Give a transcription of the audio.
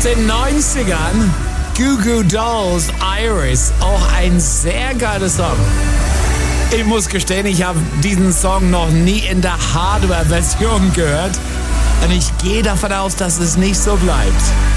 den 90ern. Goo Goo Dolls, Iris. Auch ein sehr geiler Song. Ich muss gestehen, ich habe diesen Song noch nie in der Hardware-Version gehört. Und ich gehe davon aus, dass es nicht so bleibt.